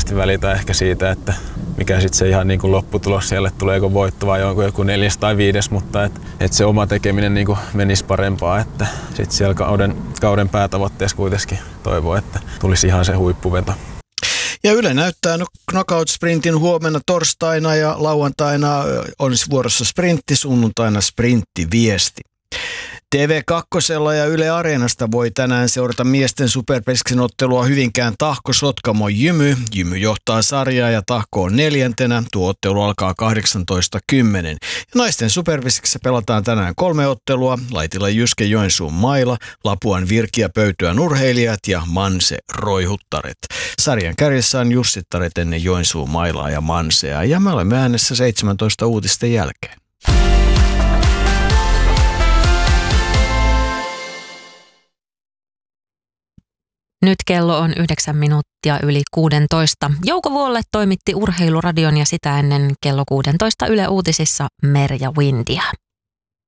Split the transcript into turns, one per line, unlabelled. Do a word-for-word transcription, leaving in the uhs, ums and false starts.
hirveästi välitä ehkä siitä, että mikä sitten se ihan niin kuin lopputulos siellä, että tuleeko voitto vai onko joku neljäs tai viides, mutta että et se oma tekeminen niin kuin menisi parempaa, että sitten siellä kauden, kauden päätavoitteessa kuitenkin toivoo, että tulisi ihan se huippuveto.
Ja Yle näyttää knockout-sprintin huomenna torstaina ja lauantaina on vuorossa sprintti, sunnuntaina sprinttiviesti. T V kaksi ja Yle Areenasta voi tänään seurata miesten superpesksin ottelua Hyvinkään Tahko Sotkamo Jymy. Jymy johtaa sarjaa ja Tahko on neljäntenä. Tuo ottelu alkaa kahdeksantoista kymmenen. Ja naisten superpeskissä pelataan tänään kolme ottelua. Laitila Jyske Joensuun Maila, Lapuan Virki ja Pöytyän Urheilijat ja Manse Roihuttaret. Sarjan kärjessä on Jussittaret ennen Joensuun Mailaa ja Mansea. Ja me olemme äänessä seitsemäntoista uutisten jälkeen.
Nyt kello on yhdeksän minuuttia yli kuusitoista. Jouko Vuolle toimitti Urheiluradion ja sitä ennen kello kuusitoista Yle Uutisissa Merja Windia.